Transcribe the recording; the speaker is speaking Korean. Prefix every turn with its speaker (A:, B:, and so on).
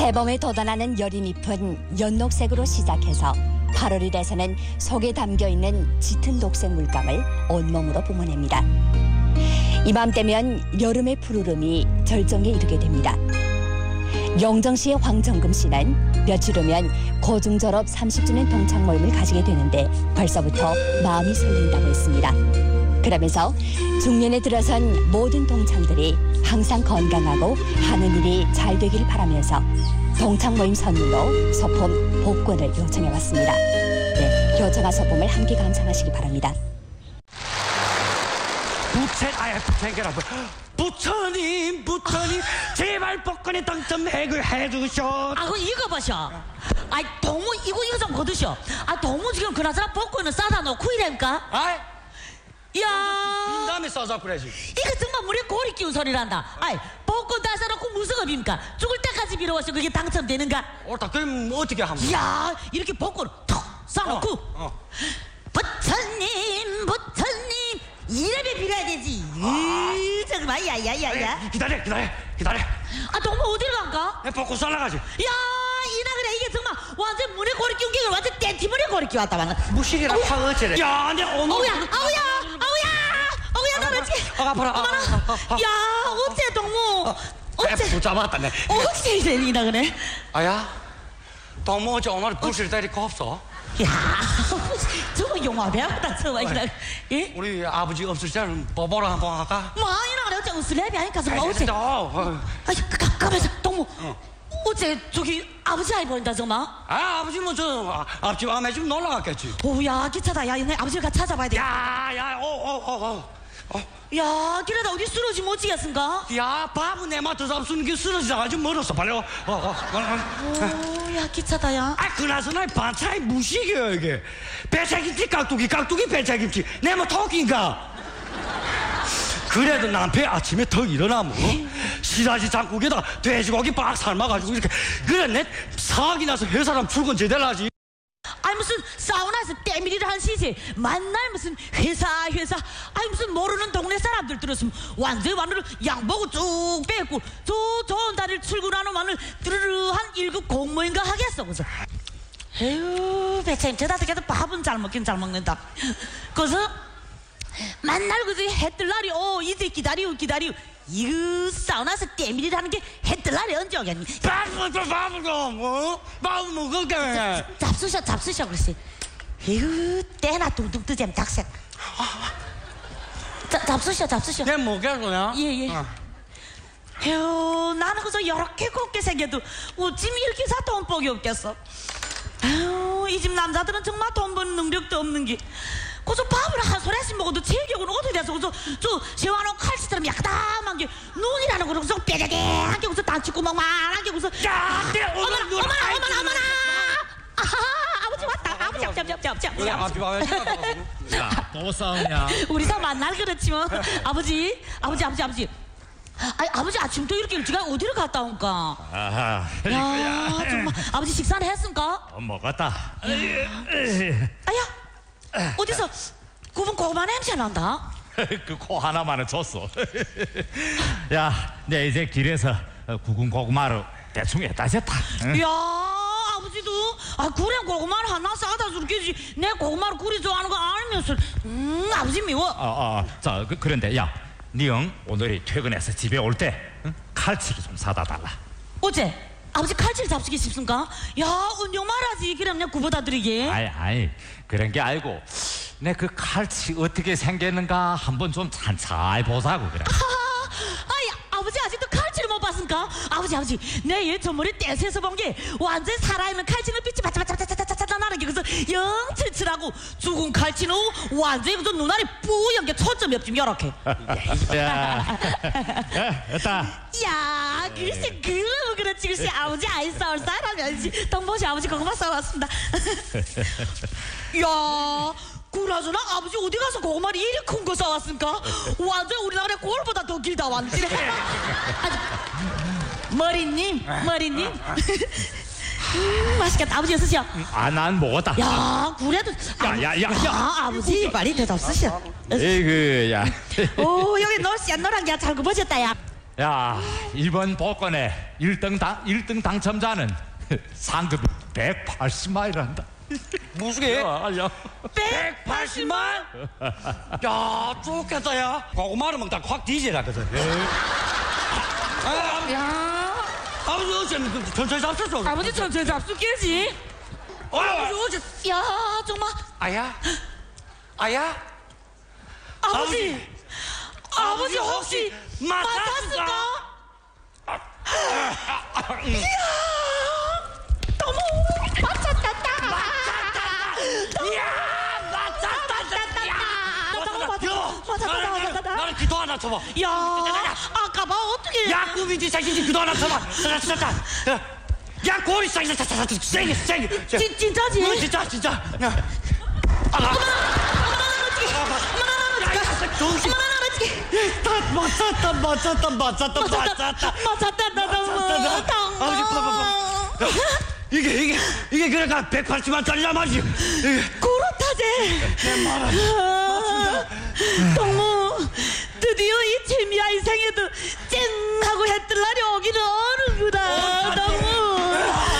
A: 해범에 돋아나는 여린 잎은 연녹색으로 시작해서 8월이 돼서는 속에 담겨있는 짙은 녹색 물감을 온몸으로 뿜어냅니다. 이맘때면 여름의 푸르름이 절정에 이르게 됩니다. 영정시의 황정금 씨는 며칠 후면 고중 졸업 30주년 동창 모임을 가지게 되는데 벌써부터 마음이 설렌다고 했습니다. 그러면서 중년에 들어선 모든 동창들이 항상 건강하고 하는 일이 잘 되길 바라면서 동창 모임 선물로 소품 복권을 요청해 왔습니다. 네, 요청한 소품을 함께 감상하시기 바랍니다.
B: 부처님 제발 복권에 당첨해 주셔.
C: 아, 그 이거 보셔. 아, 동무 이거 좀 거두셔. 아, 동무 지금 그나저나 복권을 싸다 놓고 이랍니까?
B: 아이,
C: 야,
B: 다음에 싸자 그래야지.
C: 이거 정말 물에 고리 끼운 소리란다. 아이, 복권 다 싸놓고 무슨 업입니까? 죽을 때까지 미뤄왔어. 그게 당첨되는가?
B: 옳다. 그럼 어떻게 하면?
C: 야, 이렇게 복권 톡 싸놓고 부처님 이름이 빌어야 되지. 정말 야야야야.
B: 기다려.
C: 아, 동무 어디로 간가?
B: 복권 살라가지.
C: 야, 이나그래 이게 정말 완전 물에 고리 끼운 게 완전 떼티물에 고리 끼웠다 완전.
B: 무식이라 파 어째래. 야, 내 오늘.
C: 아우야, 나 어찌?
B: 아파라.
C: 야, 어째 동무? 어째?
B: 붙잡았다 내.
C: 어째 이래 이나그래?
B: 아야, 동무 어째 오늘 부실 때리고 없어?
C: 야, 저거 용화 배웠다 저거 이나. 예?
B: 우리 아버지 없을 때는 보보로 한번 할까?
C: 뭐 이나그래 어째 웃으래비 아니까 정말 어째?
B: 됐다.
C: 아이, 가만있어 동무. 어째 저기 아버지 아이 보인다 정말?
B: 아, 아버지 저 앞집 아메 좀 놀러 갔겠지.
C: 오야 기차다. 야, 내 아버지를 같이 찾아봐야 돼.
B: 야,
C: 야, 그래도 어디 쓰러지 못 지겠습니까?
B: 야, 바보 내 맛도 잡수는 게 쓰러지다가 좀 멀었어. 빨리
C: 야, 기차다, 야.
B: 아, 그나저나 반찬이 무식이에요 이게. 배차김치 깍두기 배차김치 내 뭐 토끼인가? 그래도 남편 아침에 더 일어나면 시라지 장국에다 돼지고기 빡 삶아가지고 이렇게 그래 내 사기 나서 회사람 출근 제대로 하지.
C: 아니 무슨 사우나에서 때밀이를 한 시세 만날 무슨 회사 아니 무슨 모르는 동네 사람들 들었으면 완전 완으로 양보고 쭉 빼고 저 좋은 다리를 출근하는 완을 드르르한 1급 공무원인가 하겠어. 그래서 에휴 배차임 저다 새끼도 밥은 잘 먹긴 잘 먹는다. 그래서 만날 그저 해뜰 날이 이제 기다리고 이거 사우나에서 때밀이를 하는 게 해뜰 날이 언제 오겠니?
B: 밥은 먹을게.
C: 잡수셔 그랬지. 에휴 때나 둥둥 뜨잼 닭색. 잡수셔.
B: 내 먹겠어요?
C: 예. 에휴 나는 그저 이렇게 곱게 생겨도 어찌면 이렇게 돈 복이 없겠어. 에휴 이 집 남자들은 정말 돈 버는 능력도 없는 게 그저 밥을 한 소리씩 먹어도 체격은 어떻게 돼서 그저 저 세워놓은 칼치처럼 약다만 게 눈이라는 거는 그저 뾰족한 게 그저 단추구멍만한 게 그저
B: 야,
C: 어머나 아하, 아버지 왔다. 아버지
B: 앞집 와야지.
D: 야, 또 싸우냐?
C: 우리가 만날 그렇지 뭐. 아버지 아니 아버지 아침부터 이렇게 일찍 어디로 갔다 온까?
D: 아하.
C: 야 정말 아버지 식사를 했습니까?
D: 먹었다.
C: 아야 어디서 구분 고구마 냄새 난다.
D: 그 코 하나만은 줬어. 야, 내 이제 길에서 구운 고구마로 대충 했다 졌다. 응?
C: 야 아버지도 그래 고구마를 하나 싸다 줄게지. 내 고구마를 그리 좋아하는 거 알면서 아버지 미워.
D: 자, 그런데 야, 니 형 오늘이 퇴근해서 집에 올 때 칼치를 좀 사다 달라.
C: 어째? 아버지 칼질 잡수기 싶습니까? 야 은영 말하지. 그럼 내가 구보다 드리게.
D: 아이 그런 게 아니고 내 그 칼치 어떻게 생겼는가 한번 좀 잘 보자고 그래.
C: 아이 아버지 아직도 칼질을 못 봤습니까? 아버지 내 얘 저머리 떼서에서 본 게 완전 살아있는 칼치는 빛이 바짝바짝 나는 게 그래서 영 칠칠하고 죽은 칼치는 완전히 그저 눈알이 뿌연 게 초점이 없지 요렇게.
D: 야, 됐다.
C: 야 글쎄 그렇지 글쎄 아버지 아이 싸울 사람이지. 동보시 아버지 고구마 싸왔습니다. 야 그나저나 아버지 어디 가서 고구마를 이리 큰 거 싸왔습니까? 완전 우리나라의 골보다 더 길다 완전. 머리님 맛있겠다. 아버지 쓰셔.
D: 난 먹었다.
C: 야 그래도
D: 야.
C: 아버지 빨리 대답 쓰셔.
D: 에이그 야.
C: 오 여기 노란 게 잘 구워졌다. 야
D: 야, 이번 복권에 1등 당첨자는 상금 180만이란다.
B: 무수게?
D: 야.
B: 180만? 야, 좋겠다, 야. 고구마를 먹다 확 뒤지라거든.
C: 야,
B: 아버지, 어쩌면 천천히 잡혔어.
C: 아버지 천천히 잡수겠지. 아버지 어제, 야, 정말.
B: 아야? 아야?
C: 아버지 혹시 맞았을까? 이야, 너무 맞췄다.
B: 이야, 맞았다.
C: 맞았다.
B: 나는 기도 하나 쳐봐.
C: 야, 아까 봐 어떻게?
B: 야, 꿈이지, 자신이 기도 하나 쳐봐. 야, 고리 세게.
C: 진짜지?
B: 진짜. 야. 맞았다. 아버지, 봐봐. 이게 그러니까 180만짜리란 말이지.
C: 그렇다지.
B: 내 말은
C: 정말